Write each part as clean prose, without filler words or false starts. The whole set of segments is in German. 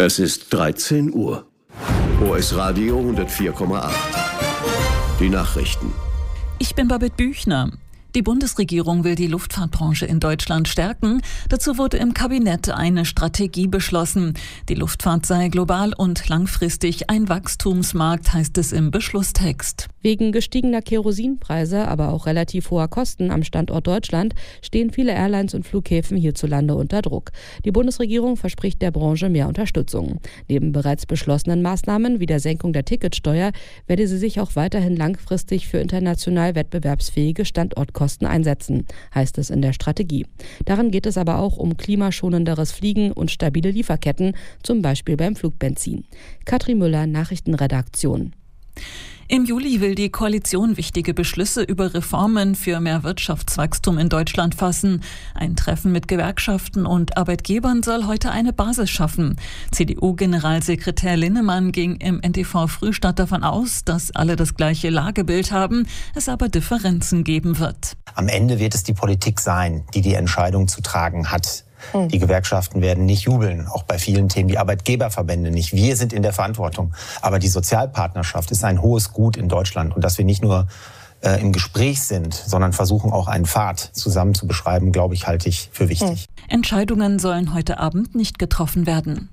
Es ist 13 Uhr. OS Radio 104,8. Die Nachrichten. Ich bin Babette Büchner. Die Bundesregierung will die Luftfahrtbranche in Deutschland stärken. Dazu wurde im Kabinett eine Strategie beschlossen. Die Luftfahrt sei global und langfristig ein Wachstumsmarkt, heißt es im Beschlusstext. Wegen gestiegener Kerosinpreise, aber auch relativ hoher Kosten am Standort Deutschland stehen viele Airlines und Flughäfen hierzulande unter Druck. Die Bundesregierung verspricht der Branche mehr Unterstützung. Neben bereits beschlossenen Maßnahmen wie der Senkung der Ticketsteuer werde sie sich auch weiterhin langfristig für international wettbewerbsfähige Standortkosten einsetzen, heißt es in der Strategie. Darin geht es aber auch um klimaschonenderes Fliegen und stabile Lieferketten, zum Beispiel beim Flugbenzin. Katrin Müller, Nachrichtenredaktion. Im Juli will die Koalition wichtige Beschlüsse über Reformen für mehr Wirtschaftswachstum in Deutschland fassen. Ein Treffen mit Gewerkschaften und Arbeitgebern soll heute eine Basis schaffen. CDU-Generalsekretär Linnemann ging im NTV Frühstart davon aus, dass alle das gleiche Lagebild haben, es aber Differenzen geben wird. Am Ende wird es die Politik sein, die die Entscheidung zu tragen hat. Die Gewerkschaften werden nicht jubeln, auch bei vielen Themen, die Arbeitgeberverbände nicht. Wir sind in der Verantwortung. Aber die Sozialpartnerschaft ist ein hohes Gut in Deutschland. Und dass wir nicht nur im Gespräch sind, sondern versuchen auch einen Pfad zusammen zu beschreiben, glaube ich, halte ich für wichtig. Entscheidungen sollen heute Abend nicht getroffen werden.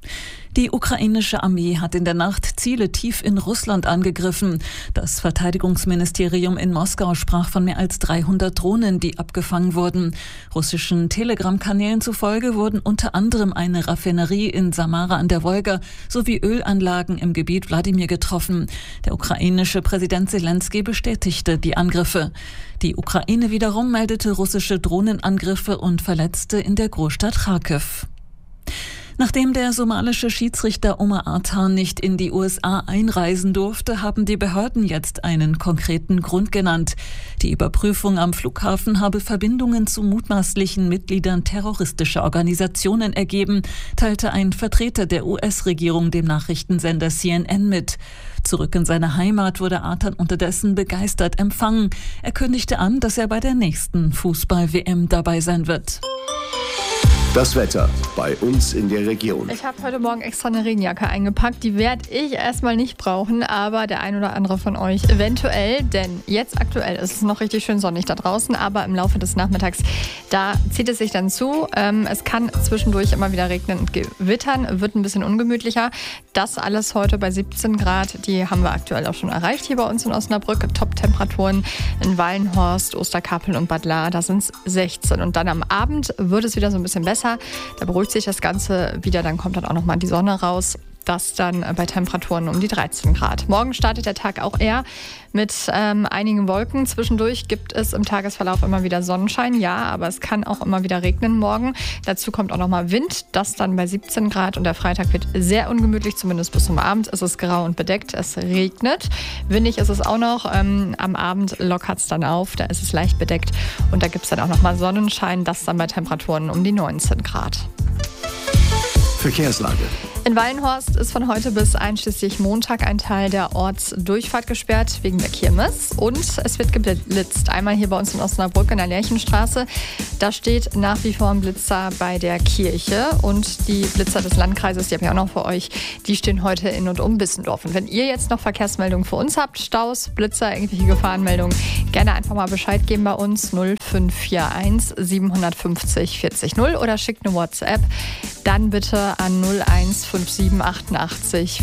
Die ukrainische Armee hat in der Nacht Ziele tief in Russland angegriffen. Das Verteidigungsministerium in Moskau sprach von mehr als 300 Drohnen, die abgefangen wurden. Russischen Telegram-Kanälen zufolge wurden unter anderem eine Raffinerie in Samara an der Wolga sowie Ölanlagen im Gebiet Wladimir getroffen. Der ukrainische Präsident Selenskyj bestätigte die Angriffe. Die Ukraine wiederum meldete russische Drohnenangriffe und Verletzte in der Großstadt Charkiw. Nachdem der somalische Schiedsrichter Omar Artan nicht in die USA einreisen durfte, haben die Behörden jetzt einen konkreten Grund genannt. Die Überprüfung am Flughafen habe Verbindungen zu mutmaßlichen Mitgliedern terroristischer Organisationen ergeben, teilte ein Vertreter der US-Regierung dem Nachrichtensender CNN mit. Zurück in seine Heimat wurde Artan unterdessen begeistert empfangen. Er kündigte an, dass er bei der nächsten Fußball-WM dabei sein wird. Das Wetter bei uns in der Region. Ich habe heute Morgen extra eine Regenjacke eingepackt. Die werde ich erstmal nicht brauchen, aber der ein oder andere von euch eventuell. Denn jetzt aktuell ist es noch richtig schön sonnig da draußen, aber im Laufe des Nachmittags, da zieht es sich dann zu. Es kann zwischendurch immer wieder regnen und gewittern, wird ein bisschen ungemütlicher. Das alles heute bei 17 Grad, die haben wir aktuell auch schon erreicht hier bei uns in Osnabrück. Top-Temperaturen in Wallenhorst, Osterkappeln und Bad Lahr, da sind es 16. Und dann am Abend wird es wieder so ein bisschen besser. Da beruhigt sich das Ganze wieder, dann kommt dann auch nochmal die Sonne raus. Das dann bei Temperaturen um die 13 Grad. Morgen startet der Tag auch eher mit einigen Wolken. Zwischendurch gibt es im Tagesverlauf immer wieder Sonnenschein, ja, aber es kann auch immer wieder regnen morgen. Dazu kommt auch nochmal Wind, das dann bei 17 Grad und der Freitag wird sehr ungemütlich, zumindest bis zum Abend. Es ist grau und bedeckt, es regnet. Windig ist es auch noch, am Abend lockert es dann auf, da ist es leicht bedeckt und da gibt es dann auch nochmal Sonnenschein, das dann bei Temperaturen um die 19 Grad. Verkehrslage. In Wallenhorst ist von heute bis einschließlich Montag ein Teil der Ortsdurchfahrt gesperrt wegen der Kirmes und es wird geblitzt. Einmal hier bei uns in Osnabrück in der Lerchenstraße. Da steht nach wie vor ein Blitzer bei der Kirche und die Blitzer des Landkreises, die habe ich auch noch für euch, die stehen heute in und um Bissendorf. Und wenn ihr jetzt noch Verkehrsmeldungen für uns habt, Staus, Blitzer, irgendwelche Gefahrenmeldungen, gerne einfach mal Bescheid geben bei uns 0541 750 40 0 oder schickt eine WhatsApp. Dann bitte an 0157 88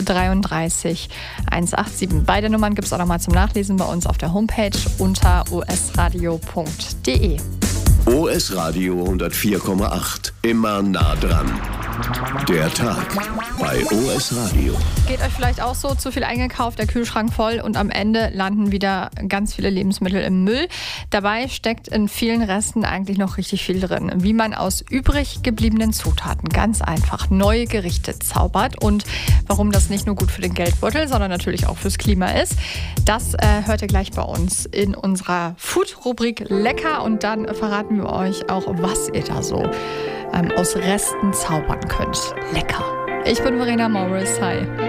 533 187. Beide Nummern gibt es auch nochmal zum Nachlesen bei uns auf der Homepage unter osradio.de. OS Radio 104,8. Immer nah dran. Der Tag bei OS Radio. Geht euch vielleicht auch so, zu viel eingekauft, der Kühlschrank voll und am Ende landen wieder ganz viele Lebensmittel im Müll. Dabei steckt in vielen Resten eigentlich noch richtig viel drin. Wie man aus übrig gebliebenen Zutaten ganz einfach neue Gerichte zaubert und warum das nicht nur gut für den Geldbeutel, sondern natürlich auch fürs Klima ist, das hört ihr gleich bei uns in unserer Food-Rubrik Lecker und dann verraten wir euch auch, was ihr da so aus Resten zaubern könnt. Lecker. Ich bin Verena Morris. Hi.